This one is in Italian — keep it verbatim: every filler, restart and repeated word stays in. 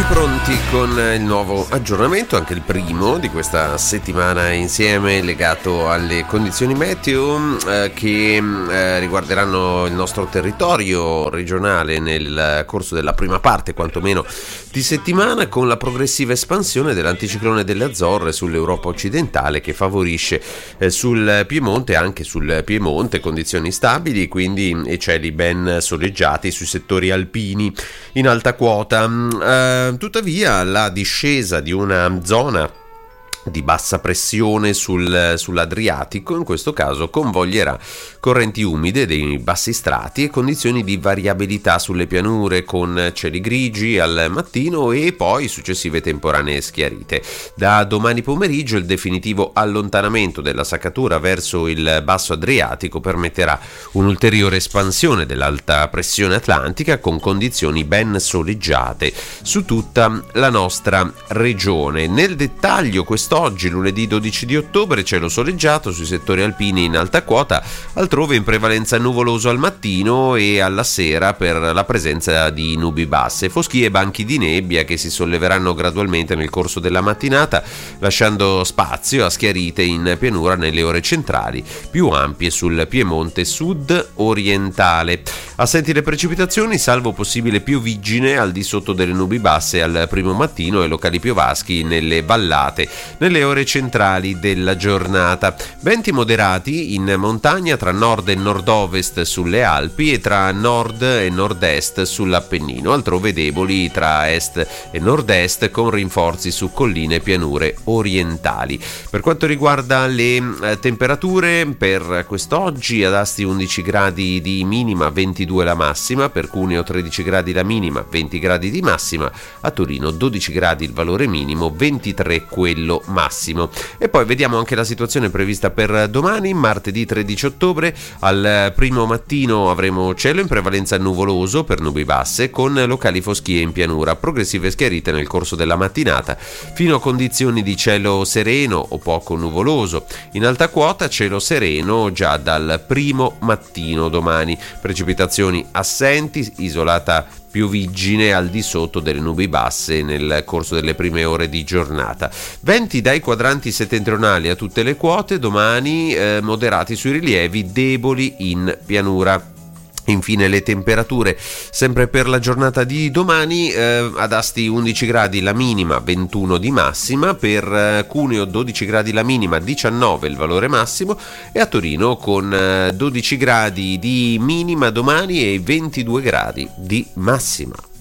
Eccoci pronti con il nuovo aggiornamento, anche il primo di questa settimana insieme, legato alle condizioni meteo eh, che eh, riguarderanno il nostro territorio regionale nel corso della prima parte, quantomeno di settimana, con la progressiva espansione dell'anticiclone delle Azzorre sull'Europa occidentale, che favorisce eh, sul Piemonte, anche sul Piemonte, condizioni stabili, quindi e cieli ben soleggiati sui settori alpini in alta quota. Eh, tuttavia la discesa di una zona di bassa pressione sul, sull'Adriatico in questo caso convoglierà correnti umide dei bassi strati e condizioni di variabilità sulle pianure, con cieli grigi al mattino e poi successive temporanee schiarite. Da domani pomeriggio il definitivo allontanamento della saccatura verso il basso Adriatico permetterà un'ulteriore espansione dell'alta pressione atlantica, con condizioni ben soleggiate su tutta la nostra regione. Nel dettaglio, questo Oggi, lunedì dodici di ottobre, cielo soleggiato sui settori alpini in alta quota, altrove in prevalenza nuvoloso al mattino e alla sera per la presenza di nubi basse, foschie e banchi di nebbia che si solleveranno gradualmente nel corso della mattinata, lasciando spazio a schiarite in pianura nelle ore centrali, più ampie sul Piemonte sud-orientale. Assenti le precipitazioni, salvo possibile pioviggine al di sotto delle nubi basse al primo mattino e locali piovaschi nelle vallate nelle ore centrali della giornata. Venti moderati in montagna tra nord e nord-ovest sulle Alpi e tra nord e nord-est sull'Appennino, altrove deboli tra est e nord-est, con rinforzi su colline e pianure orientali. Per quanto riguarda le eh, temperature, per quest'oggi ad Asti undici gradi di minima, ventidue la massima, per Cuneo tredici gradi la minima, venti gradi di massima, a Torino dodici gradi il valore minimo, ventitré quello massimo. E poi vediamo anche la situazione prevista per domani, martedì tredici ottobre. Al primo mattino avremo cielo in prevalenza nuvoloso per nubi basse, con locali foschie in pianura, progressive schiarite nel corso della mattinata, fino a condizioni di cielo sereno o poco nuvoloso. In alta quota cielo sereno già dal primo mattino domani, precipitazioni assenti, isolata pioviggine al di sotto delle nubi basse nel corso delle prime ore di giornata. Venti dai quadranti settentrionali a tutte le quote, domani eh, moderati sui rilievi, deboli in pianura. Infine le temperature, sempre per la giornata di domani, eh, ad Asti undici gradi la minima, ventuno di massima, per eh, Cuneo dodici gradi la minima, diciannove il valore massimo, e a Torino con eh, dodici gradi di minima domani e ventidue gradi di massima.